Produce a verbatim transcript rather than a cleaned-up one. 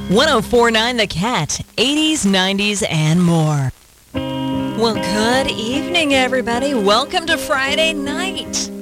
one oh four point nine The Cat, eighties, nineties, and more. Well, good evening, everybody. Welcome to Friday night.